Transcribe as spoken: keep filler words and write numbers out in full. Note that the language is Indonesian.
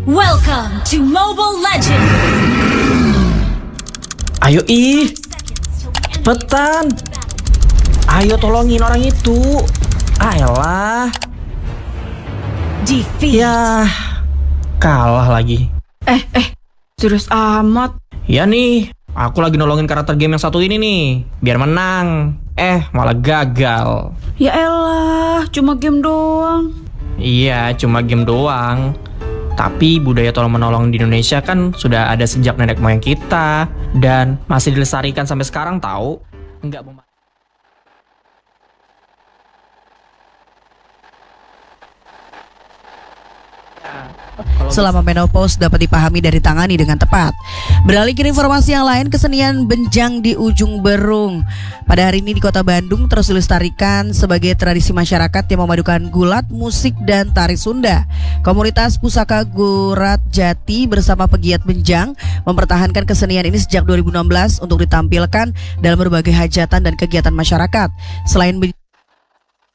Welcome to Mobile Legends. Ayo ih, cepetan. Ayo tolongin orang itu. Ayolah. Defeat. Ya, kalah lagi. Eh, eh, serius amat. Ya nih, aku lagi nolongin karakter game yang satu ini nih, biar menang. Eh, malah gagal. Ya elah, cuma game doang. Iya, cuma game doang. Tapi budaya tolong-menolong di Indonesia kan sudah ada sejak nenek moyang kita. Dan masih dilestarikan sampai sekarang tahu. Enggak mem- Selama menopause dapat dipahami dan ditangani dengan tepat. Beralih ke informasi yang lain, kesenian benjang di ujung berung pada hari ini di kota Bandung terus dilestarikan sebagai tradisi masyarakat yang memadukan gulat, musik, dan tari Sunda. Komunitas Pusaka Gurat Jati bersama pegiat benjang mempertahankan kesenian ini sejak dua ribu enam belas untuk ditampilkan dalam berbagai hajatan dan kegiatan masyarakat. Selain ben-